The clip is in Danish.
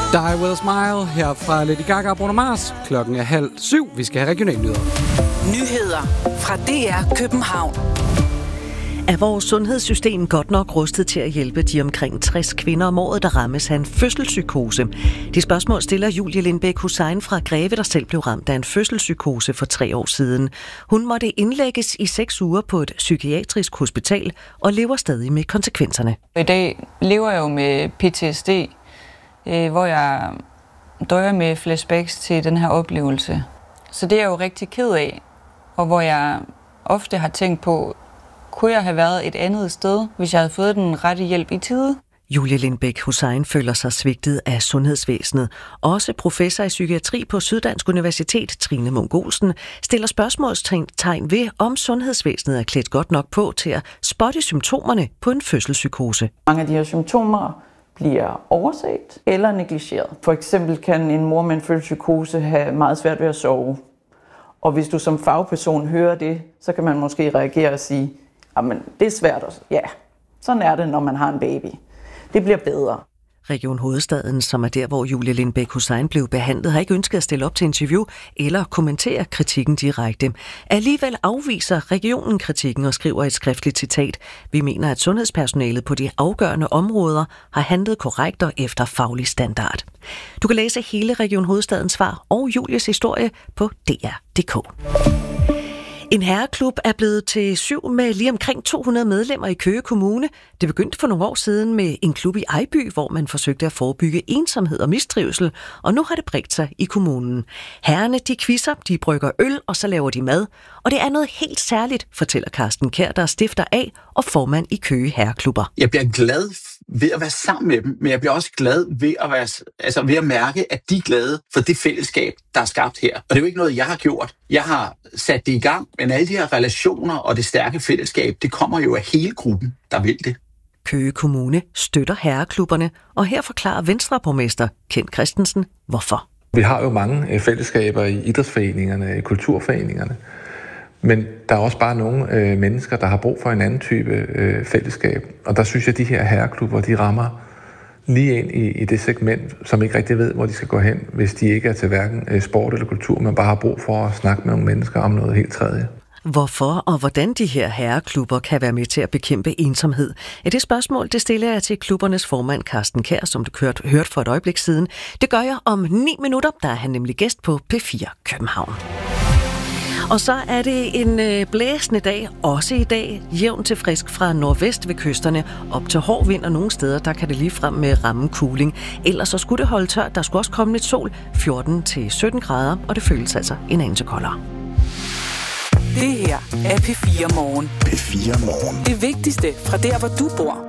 Die With A Smile her fra Lady Gaga og Bruno Mars. Klokken er 6:30. Vi skal have regionalnyheder. Nyheder fra DR København. Er vores sundhedssystem godt nok rustet til at hjælpe de omkring 60 kvinder om året, der rammes af en fødselspsykose? De spørgsmål stiller Julie Lindbæk Hussein fra Greve, der selv blev ramt af en fødselspsykose for 3 år siden. Hun måtte indlægges i 6 uger på et psykiatrisk hospital og lever stadig med konsekvenserne. I dag lever jeg jo med PTSD, hvor jeg døjer med flashbacks til den her oplevelse. Så det er jeg jo rigtig ked af, og hvor jeg ofte har tænkt på, kunne jeg have været et andet sted, hvis jeg havde fået den rette hjælp i tide? Julie Lindbæk Hussein føler sig svigtet af sundhedsvæsenet. Også professor i psykiatri på Syddansk Universitet, Trine Munk Olsen, stiller spørgsmålstegn ved, om sundhedsvæsenet er klædt godt nok på til at spotte symptomerne på en fødselspsykose. Mange af de her symptomer bliver overset eller negligeret. For eksempel kan en mor med en fødselspsykose have meget svært ved at sove. Og hvis du som fagperson hører det, så kan man måske reagere og sige, jamen det er svært også. Ja, sådan er det, når man har en baby. Det bliver bedre. Region Hovedstaden, som er der, hvor Julie Lindbæk Hussein blev behandlet, har ikke ønsket at stille op til interview eller kommentere kritikken direkte. Alligevel afviser regionen kritikken og skriver et skriftligt citat. Vi mener, at sundhedspersonalet på de afgørende områder har handlet korrekt og efter faglig standard. Du kan læse hele Region Hovedstadens svar og Julies historie på dr.dk. En herreklub er blevet til 7 med lige omkring 200 medlemmer i Køge Kommune. Det begyndte for nogle år siden med en klub i Ejby, hvor man forsøgte at forebygge ensomhed og mistrivsel, og nu har det bredt sig i kommunen. Herrerne, de quizzer, de brygger øl, og så laver de mad. Og det er noget helt særligt, fortæller Carsten Kjær, der er stifter af og formand i Køge Herreklubber. Jeg bliver glad ved at være sammen med dem, men jeg bliver også glad ved at mærke, at de er glade for det fællesskab, der er skabt her. Og det er jo ikke noget, jeg har gjort. Jeg har sat det i gang, men alle de her relationer og det stærke fællesskab, det kommer jo af hele gruppen, der vil det. Køge Kommune støtter herreklubberne, og her forklarer Venstreborgmester Kent Christensen, hvorfor. Vi har jo mange fællesskaber i idrætsforeningerne, i kulturforeningerne, men der er også bare nogle mennesker, der har brug for en anden type fællesskab. Og der synes jeg, at de her herreklubber, de rammer lige ind i det segment, som ikke rigtig ved, hvor de skal gå hen, hvis de ikke er til hverken sport eller kultur, men bare har brug for at snakke med nogle mennesker om noget helt tredje. Hvorfor og hvordan de her herreklubber kan være med til at bekæmpe ensomhed? Det spørgsmål, det stiller jeg til klubbernes formand Carsten Kjær, som du hørte for et øjeblik siden. Det gør jeg om 9 minutter, der er han nemlig gæst på P4 København. Og så er det en blæsende dag, også i dag, jævn til frisk fra nordvest ved kysterne, op til hård vind, og nogle steder, der kan det lige frem med ramme kuling. Ellers så skulle det holde tørt, der skulle også komme lidt sol, 14-17 grader, og det føles altså en anelse koldere. Det her er P4 Morgen. P4 Morgen. Det vigtigste fra der, hvor du bor.